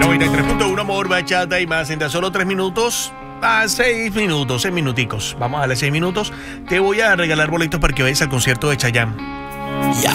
93.1 Amor, Bachata y más. En tan solo 3 minutos, 6 minutos, 6 minuticos. Vamos a darle 6 minutos. Te voy a regalar boletos para que vayas al concierto de Chayanne. Ya